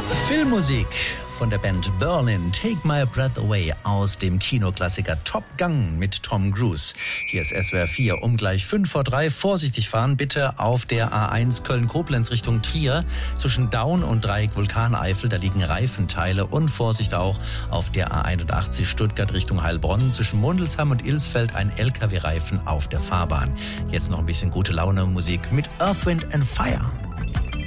Filmmusik von der Band Berlin, Take My Breath Away aus dem Kinoklassiker Top Gun mit Tom Cruise. Hier ist SWR 4 um gleich 5:03. Vorsichtig fahren bitte auf der A1 Köln-Koblenz Richtung Trier. Zwischen Daun und Dreieck Vulkaneifel, da liegen Reifenteile. Und Vorsicht auch auf der A81 Stuttgart Richtung Heilbronn. Zwischen Mundelsheim und Ilsfeld ein LKW-Reifen auf der Fahrbahn. Jetzt noch ein bisschen gute Laune Musik mit Earth, Wind and Fire.